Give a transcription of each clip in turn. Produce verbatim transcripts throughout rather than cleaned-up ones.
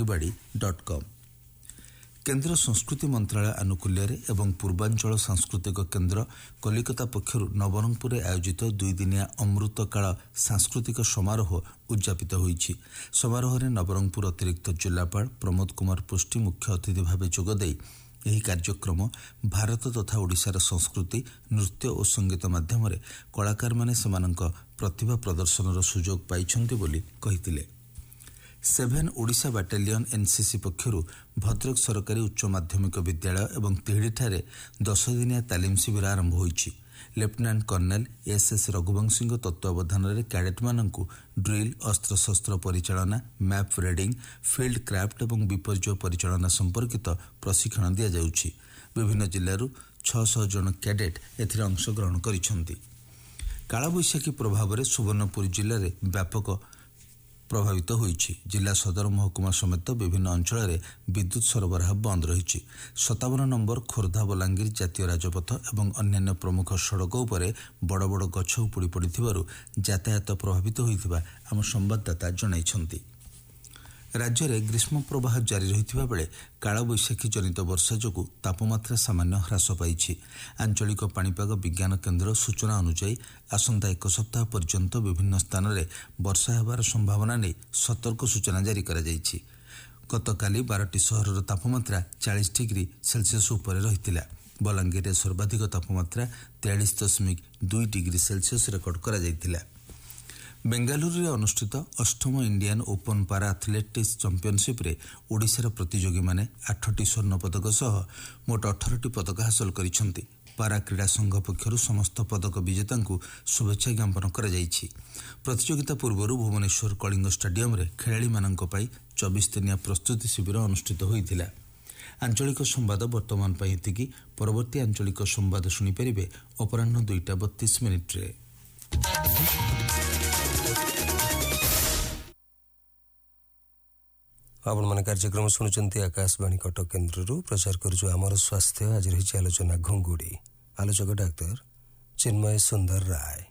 दांगीबाड़ी dot com. केन्द्र संस्कृति मंत्रालय आनुकूल्य एवं पूर्वांचल सांस्कृतिक केन्द्र कलिकता पक्षर नवरंगपुर आयोजित दुई दिनिया अमृतकाल सांस्कृतिक समारोह उद्यापित होईछि। समारोह में नवरंगपुर अतिरिक्त जिलापाल प्रमोद कुमार पुष्टि मुख्य अतिथि भाव जोगदे यह कार्यक्रम भारत तथा ओडिशार संस्कृति नृत्य और संगीत माध्यम कलाकार माने सेमानंक प्रतिभा प्रदर्शनर सुजोग पाइछन्ति बोली कहितिले। Seven Odisha battalion NCC पक्षर Bhadrak सरकारी उच्च माध्यमिक विद्यालय एवं तिहिड़ीठारे दस दिनिया तालीम शिविर आरंभ होईछि। Lieutenant kernel S S Raghuvanshi तत्वावधान में कैडेट मानू drill अस्त्रशस्त्र परिचालना map reading field craft और विपर्यय परिचालना संपर्कित प्रशिक्षण दि जाउछि। विभिन्न जिल्लारू छह सौ जन कैडेट एथिरे अंशग्रहण करिसेंति। कालबैशाखी प्रभाव में सुवर्णपुर जिले में व्यापक प्रभावित होईछि। जिला सदर महकुमा समेत विभिन्न अंचल में विद्युत सरबराह बंद रही। सतावन नंबर खोर्धा बलांगीर जातीय राजपथ एवं अन्यान्य प्रमुख सड़क उपरे बड़ बड़ गछ उपुड़ी पड़िथिबारु यातायात प्रभावित होइथिबा आम संवाददाता जणाइछन्ति। राज्य में ग्रीष्म प्रवाह जारी रहिथिबा बेले कालबैशाखी जनित वर्षा जोगु तापमात्रा सामान्य ह्रास पाइछि। आंचलिक पाणीपाग विज्ञान केन्द्र सूचना अनुसार आसंता एक सप्ताह पर्यंत विभिन्न स्थान में वर्षा हेबार संभावना नहीं सतर्क सूचना जारी करा जाइछि। गतकाली बारटी सहर तापमात्रा चालीस डिग्री सेल्सियस उपर रहिथिला। बलांगीर में सर्वाधिक तापमात्रा तेयालीस दशमिक दुई डिग्री सेल्सियस रेकर्ड करा जाइथिला। बेंगालुरु अनुष्ठित अष्टम इंडियन ओपन पारा एथलेटिक्स चैंपियनशिप रे ओडिशार प्रतियोगी माने आठटी स्वर्ण पदक सह मोट अठारटी पदक हासिल करिसेंति। पारा क्रीड़ा संघ पक्षरु समस्त पदक विजेतांकु शुभेच्छा ज्ञापन करा जाइछि। प्रतियोगिता पूर्वरु भुवनेश्वर कलिंग स्टेडियम रे खेलाड़ी मानक पई चौबीस दिनिया प्रस्तुति शिविर अनुष्ठित होइथिला। आंचलिक संवाद वर्तमान पई एतिकी। परवर्ती आंचलिक संवाद सुनि परिबे अपराह्न दुईटा बत्तीस मिनिट रे। आपण मैंने कार्यक्रम शुणुंट आकाशवाणी कटक केन्द्र प्रचार करुचु आमर स्वास्थ्य। आज रही आलोचना घुंगुड़ी। आलोचक डाक्तर चिन्मय सुंदर राय।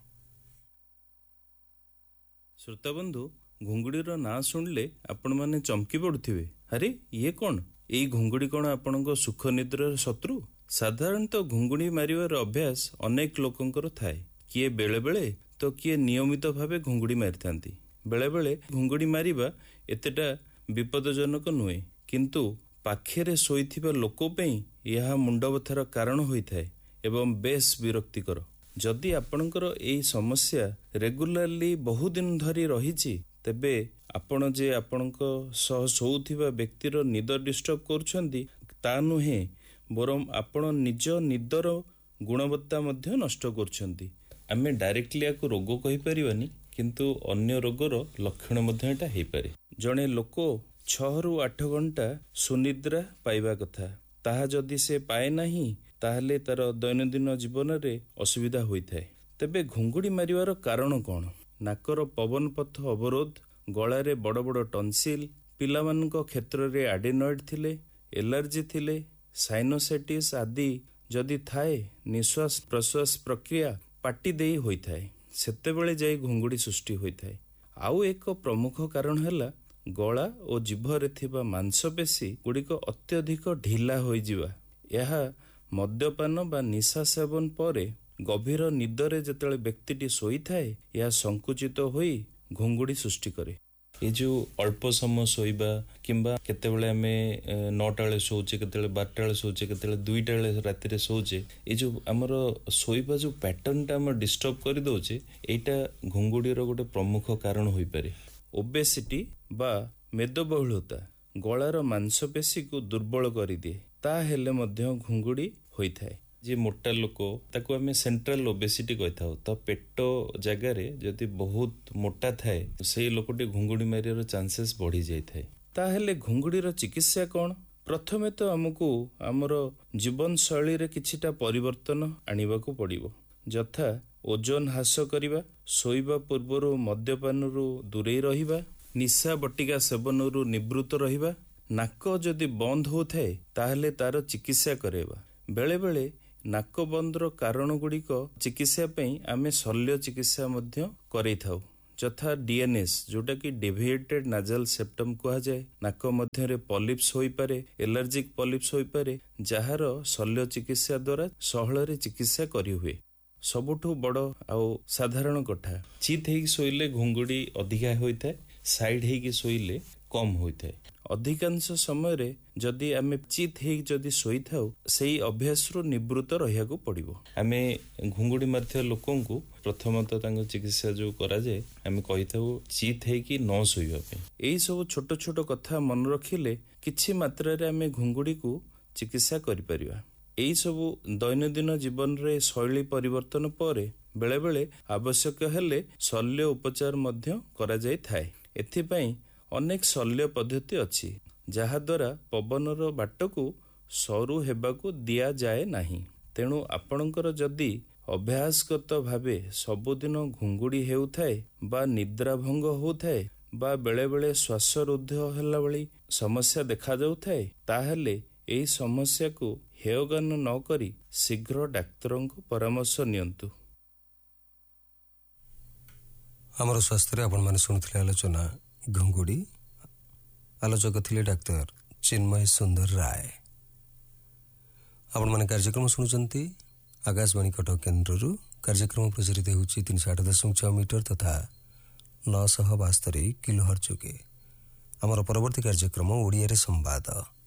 श्रोता बंधु, घुंगुड़ीर ना शुणिले आपण माने चमकी पड़ुथिबे। अरे ये कौन? एई घुंगुड़ी कौन आपणक सुख निद्रार शत्रु? साधारणतः घुंगुड़ी मारिवार अभ्यास अनेक लोकंकर थाए। किए बेले बेले तो किए नियमित भावे घुंगुड़ी मारिथांती। बेले बेले घुंगुड़ी मारिबा एतेटा विपदजनक नुहे, किंतु पाखेरे शोइथिबा लोक पई यह मुंडबथार कारण होइथाए एवं बेस विरक्तिकर। जदि आपणकर एई समस्या रेगुलारली बहु दिन धरी रहिछि तेबे आपण जे आपणक सह शोउथिबा व्यक्तिर निद डिस्टर्ब करूछंती ता नुहे, बरम आपण निज निदर गुणवत्ता मध्य नष्ट करूछंती। आमे डायरेक्टली याको रोग कहि परिबानी, किंतु अन्य रोगर लक्षण मध्य एटा हेइ पारे। जणे लोक छह रु आठ घंटा सुनिद्रा पाइबा कथा, ताहा जदि से पाए नाही ताहले तार दैनंदिन जीवन रे असुविधा होइथाए। तेबे घुंगुड़ी मारिवार कारण कौन? नाकर पवन पथ अवरोध, गଳାରେ बड़ बड़ टन्सिल, पिलामानक क्षेत्र रे एडेनॉइड थिले, एलर्जी थिले, साइनोसाइटिस आदि जदि थाए, निश्वास प्रश्वास प्रक्रिया पाटी देई होइथाए, सेतेबेले जाई घुंगुड़ी सृष्टि होइथाए। आउ एक प्रमुख कारण हैला गला और जिभरे थिबा मांसपेशी गुड़िक अत्यधिक ढिला होइजिबा। यह मद्यपान बा निशा सेवन परे गभीर निदरे जेतेबेले व्यक्तिटी शोइथाए यह संकुचित होई घुंगुड़ी सृष्टि करे। ये जो अल्प समय शोइबा किंबा केतेबेले आमे नौटा बेले शोचे, केतेबेले बारटा बेले शोचे, केतेबेले दुईटा बेले राति रे शोचे, ये जो हमर शोइबा जो पैटर्न टा हम डिस्टर्ब कर दोचे एटा घुंगुड़ीर गोटे प्रमुख कारण होई पारे। ओबेसिटी बा मेदबहुलता गଳାର मांसपेशी को दुर्बल कर दिए, ता हेले मध्य घुंगुड़ी होइथाए। जे मोटा लोक ताको आमे सेंट्रल ओबेसिटी कहिथाउ। तो पेट जगह रे जदि बहुत मोटा थाए से लोकटी घुंगुड़ी मारियार चांसेस बढ़ी जाय थाए। ता हेले घुंगुड़ीर चिकित्सा कौन? प्रथमे तो हमको आमर जीवन शैली रे किछिटा परिवर्तन आनिबाकू पड़िबो, यथा ओजन ह्रास करिबा, शोइबा पूर्वरु मद्यपानरु दूरे रहिबा, निशा बटिका सेवनरु निवृत्त रहिबा। नाक जदि बंद होथाए ताहले तार चिकित्सा करेबा। बेले बेले नाक बंदर कारण गुड़िक चिकित्सा पई आमे शल्य चिकित्सा मध्य करैथाउ, ଯଥା ଡିଏନ୍ଏସ୍ ଯୋଉଟା କି ଡେଭିଏଟେଡ୍ ନାଜାଲ ସେପ୍ଟମ କୁହାଯାଏ। ନାକ ମଧ୍ୟରେ ପଲିପ୍ସ ହୋଇପାରେ, ଏଲର୍ଜିକ୍ ପଲିପ୍ସ ହୋଇପାରେ, ଯାହାର ଶଲ୍ୟ ଚିକିତ୍ସା ଦ୍ୱାରା ସହଳରେ ଚିକିତ୍ସା କରିହୁଏ। ସବୁଠୁ ବଡ଼ ଆଉ ସାଧାରଣ କଥା, ଚିତ୍ ହେଇକି ଶୋଇଲେ ଘୁଙ୍ଗୁଡ଼ି ଅଧିକା ହୋଇଥାଏ, ସାଇଡ୍ ହେଇକି ଶୋଇଲେ କମ୍ ହୋଇଥାଏ। ଅଧିକାଂଶ ସମୟରେ ଯଦି ଆମେ ଚିତ୍ ହେଇକି ଯଦି ଶୋଇଥାଉ, ସେଇ ଅଭ୍ୟାସରୁ ନିବୃତ୍ତ ରହିବାକୁ ପଡ଼ିବ। ଆମେ ଘୁଙ୍ଗୁଡ଼ି ମାରୁଥିବା ଲୋକଙ୍କୁ ପ୍ରଥମତଃ ତାଙ୍କ ଚିକିତ୍ସା ଯୋଉ କରାଯାଏ, ଆମେ କହିଥାଉ ଚିତ୍ ହେଇକି ନ ଶୋଇବା ପାଇଁ। ଏଇ ସବୁ ଛୋଟ ଛୋଟ କଥା ମନେ ରଖିଲେ କିଛି ମାତ୍ରାରେ ଆମେ ଘୁଙ୍ଗୁଡ଼ିକୁ ଚିକିତ୍ସା କରିପାରିବା। ଏଇ ସବୁ ଦୈନନ୍ଦିନ ଜୀବନରେ ଶୈଳୀ ପରିବର୍ତ୍ତନ ପରେ ବେଳେବେଳେ ଆବଶ୍ୟକ ହେଲେ ଶଲ୍ୟ ଉପଚାର ମଧ୍ୟ କରାଯାଇଥାଏ। ଏଥିପାଇଁ ଅନେକ ଶଲ୍ୟ ପଦ୍ଧତି ଅଛି, ଯାହାଦ୍ୱାରା ପବନର ବାଟକୁ ସରୁ ହେବାକୁ ଦିଆଯାଏ ନାହିଁ। ତେଣୁ ଆପଣଙ୍କର ଯଦି ଅଭ୍ୟାସଗତ ଭାବେ ସବୁଦିନ ଘୁଙ୍ଗୁଡ଼ି ହେଉଥାଏ ବା ନିଦ୍ରାଭଙ୍ଗ ହେଉଥାଏ ବା ବେଳେବେଳେ ଶ୍ୱାସରୁଦ୍ଧ ହେଲା ଭଳି ସମସ୍ୟା ଦେଖାଯାଉଥାଏ, ତାହେଲେ ଏହି ସମସ୍ୟାକୁ ହେୟଜ୍ଞାନ ନ କରି ଶୀଘ୍ର ଡାକ୍ତରଙ୍କ ପରାମର୍ଶ ନିଅନ୍ତୁ। ଆମର ସ୍ୱାସ୍ଥ୍ୟରେ ଆପଣମାନେ ଶୁଣୁଥିଲେ ଆଲୋଚନା ଘୁଙ୍ଗୁଡ଼ି। ଆଲୋଚକ ଥିଲେ ଡାକ୍ତର ଚିନ୍ମୟ ସୁନ୍ଦର ରାୟ। ଆପଣମାନେ କାର୍ଯ୍ୟକ୍ରମ ଶୁଣୁଛନ୍ତି ଆକାଶବାଣୀ କଟକ କେନ୍ଦ୍ରରୁ। କାର୍ଯ୍ୟକ୍ରମ ପ୍ରଚାରିତ ହେଉଛି ତିନିଶହ ଆଠ ଦଶମିକ ଛଅ ମିଟର ତଥା ନଅଶହ ବାସ୍ତରୀ କିଲୋ ହର୍ଟ୍ଜ ଯୋଗେ। ଆମର ପରବର୍ତ୍ତୀ କାର୍ଯ୍ୟକ୍ରମ ଓଡ଼ିଆରେ ସମ୍ବାଦ।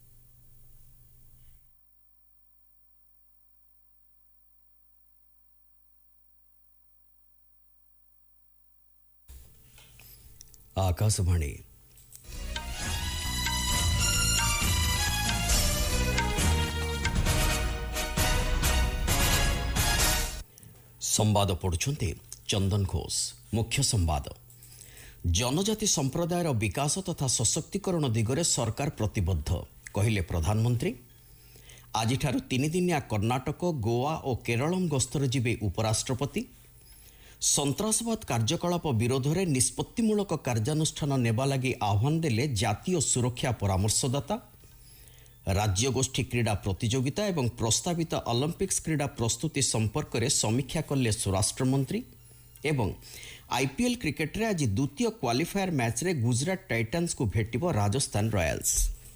आकाशवाणी संवाद पढ़ुछन्ते चंदन घोष। मुख्य संवाद। जनजाति संप्रदायर विकास तथा सशक्तिकरण दिगरे सरकार प्रतिबद्ध कहिले प्रधानमंत्री। आज तीन दिनिया कर्नाटक, गोवा और केरलम गस्तर जिबे उपराष्ट्रपति। सन्त्रासवाद कार्यकलाप विरोध में निष्पत्तिमूलक कार्यानुष्ठान नेबा लगी आह्वान देले जातीय सुरक्षा परामर्शदाता। राज्यगोष्ठी क्रीड़ा प्रतियोगिता एवं प्रस्तावित ओलंपिक्स क्रीड़ा प्रस्तुति संपर्क में समीक्षा कले स्वराष्ट्रमंत्री। एवं आईपीएल क्रिकेट रे आज द्वितीय क्वालिफायर मैच रे गुजरात टाइटन्स को भेटिबो राजस्थान रॉयल्स।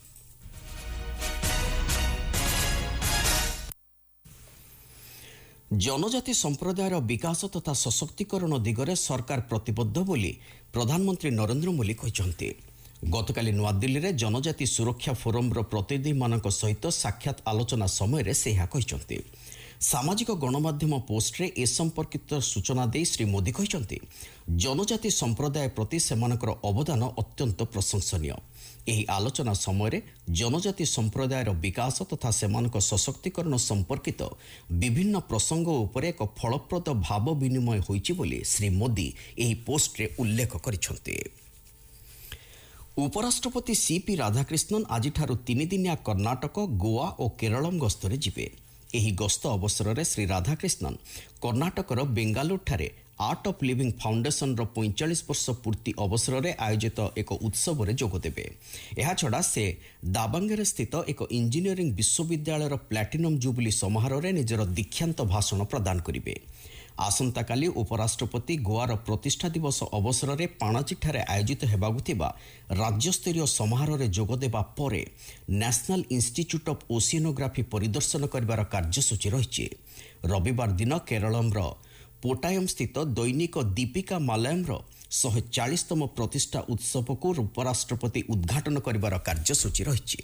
जनजाति संप्रदायर विकास तथा सशक्तिकरण दिगरे सरकार प्रतिबद्ध बोली प्रधानमंत्री नरेंद्र मोदी कहते। गतकाली नुआदिल्ली रे जनजाति सुरक्षा फोरम रो प्रतिनिधि मानक सहित साक्षात आलोचना समय से यह कहते। सामाजिक गणमाध्यम पोस्ट रे ए संपर्कित सूचना दे श्री मोदी कहते जनजाति संप्रदाय प्रति सेमानकर अवदान अत्यंत प्रशंसनीय। एही आलोचना समय जनजाति संप्रदायर विकास तथा सेमानक सशक्तिकरण संपर्कित विभिन्न प्रसंग उपर एक फलप्रद भाव विनिमय होइछि बोली श्री मोदी एही पोस्ट रे उल्लेख करिसंते। उपराष्ट्रपति सीपी राधाकृष्णन आज तीन दिनिया कर्नाटक, गोवा और केरलम गस्तरे जिबे। एही गस्त अवसर में श्री राधाकृष्णन कर्नाटकर बेंगालुरु ठारे आर्ट ऑफ लिविंग फाउंडेशन रो पैंतालीस वर्ष पूर्ति अवसर में आयोजित एक उत्सव में जोगदेवे। यह छड़ा से दाबांगेरे स्थित एक इंजीनियरिंग विश्वविद्यालय प्लैटिनम जुबली समारोह में निजर दीक्षांत भाषण प्रदान करेंगे। आसंता काली उपराष्ट्रपति गोवार प्रतिष्ठा दिवस अवसर में पाणाजीठारे आयोजित हेबाकु थिबा राज्यस्तरीय समारोह में जोगदेबा परे नेशनल इंस्टीट्यूट ऑफ ओशियोनोग्राफी परिदर्शन करिवार कार्यसूची रहिछि। रविवार दिन केरलमर पोटायम स्थित दैनिक दीपिका मालयमर शहे चालीसतम प्रतिष्ठा उत्सव को उपराष्ट्रपति उद्घाटन करिवार कार्यसूची रहिछि।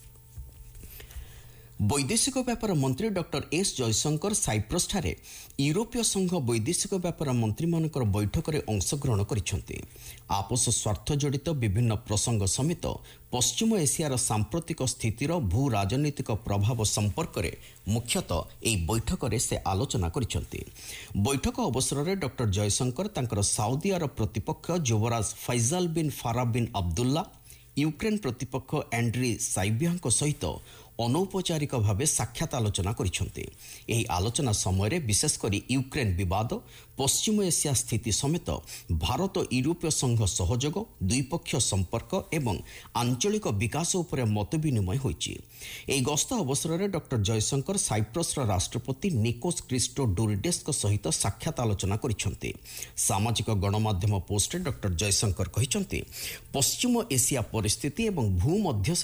वैदेशिक व्यापार मंत्री डॉक्टर एस जयशंकर साइप्रस ठारे यूरोपीय संघ वैदेशिक व्यापार मंत्री मानकर बैठक में अंशग्रहण करिसेंति। आपस स्वार्थ जड़ित विभिन्न प्रसंग समेत पश्चिम एशियार सांप्रतिक स्थितिर भू राजनीतिक प्रभाव संपर्क में मुख्यतः एही बैठक में से आलोचना करिसेंति। बैठक अवसर में डॉक्टर जयशंकर तांकर साउदी अरब प्रतिपक्ष युवराज फैजाल बिन फारा बिन अब्दुल्ला, यूक्रेन प्रतिपक्ष एंड्री साइबिया सहित ଅନୌପଚାରିକ ଭାବେ ସାକ୍ଷାତ ଆଲୋଚନା କରିଛନ୍ତି। ଏହି ଆଲୋଚନା ସମୟରେ ବିଶେଷ କରି ୟୁକ୍ରେନ୍ ବିବାଦ, ପଶ୍ଚିମ ଏସିଆ ସ୍ଥିତି ସମେତ ଭାରତ ୟୁରୋପୀୟ ସଂଘ ସହଯୋଗ, ଦ୍ୱିପକ୍ଷୀୟ ସମ୍ପର୍କ ଏବଂ ଆଞ୍ଚଳିକ ବିକାଶ ଉପରେ ମତ ବିନିମୟ ହୋଇଛି। ଏହି ଗସ୍ତ ଅବସରରେ ଡକ୍ଟର ଜୟଶଙ୍କର ସାଇପ୍ରସର ରାଷ୍ଟ୍ରପତି ନିକୋସ୍ କ୍ରିଷ୍ଟୋଡୋରିଡେସ୍ଙ୍କ ସହିତ ସାକ୍ଷାତ ଆଲୋଚନା କରିଛନ୍ତି। ସାମାଜିକ ଗଣମାଧ୍ୟମ ପୋଷ୍ଟରେ ଡକ୍ଟର ଜୟଶଙ୍କର କହିଛନ୍ତି, ପଶ୍ଚିମ ଏସିଆ ପରିସ୍ଥିତି ଏବଂ ଭୂମଧ୍ୟ